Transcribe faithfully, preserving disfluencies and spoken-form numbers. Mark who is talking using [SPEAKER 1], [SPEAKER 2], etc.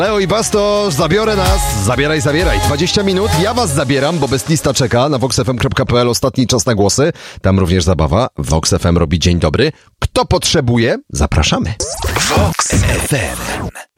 [SPEAKER 1] Leo i Basto, zabiorę nas, zabieraj, zabieraj. dwadzieścia minut, ja was zabieram, bo bestlista czeka na vox f m kropka p l, ostatni czas na głosy. Tam również zabawa. Vox F M robi dzień dobry. Kto potrzebuje? Zapraszamy.
[SPEAKER 2] Vox F M.